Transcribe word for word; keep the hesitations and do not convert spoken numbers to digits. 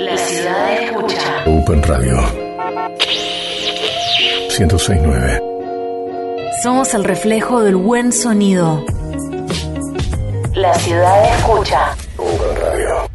La ciudad escucha. Open Radio ciento seis punto nueve. Somos el reflejo del buen sonido. La ciudad escucha. Open Radio.